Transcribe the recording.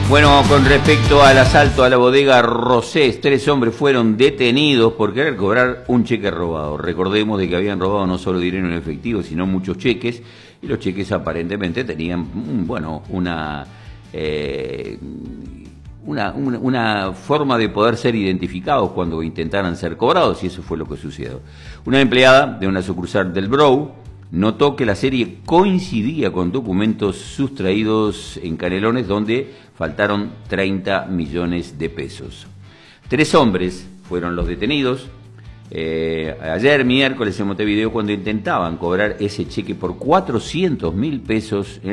Bueno, con respecto al asalto a la bodega Rosés, 3 hombres fueron detenidos por querer cobrar un cheque robado. Recordemos de que habían robado no solo dinero en efectivo, sino muchos cheques, y los cheques aparentemente tenían, bueno, una forma de poder ser identificados cuando intentaran ser cobrados, y eso fue lo que sucedió. Una empleada de una sucursal del Brou notó que la serie coincidía con documentos sustraídos en Canelones donde faltaron 30 millones de pesos. 3 hombres fueron los detenidos ayer miércoles en Montevideo cuando intentaban cobrar ese cheque por 400.000 pesos en